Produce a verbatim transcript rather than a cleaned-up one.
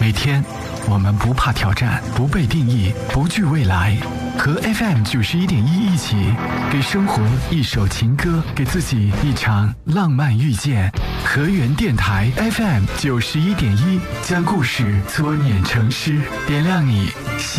每天我们不怕挑战，不被定义，不惧未来，和 F M 九十一点一一起，给生活一首情歌，给自己一场浪漫遇见。河源电台 F M 九十一点一，将故事搓捻成诗，点亮你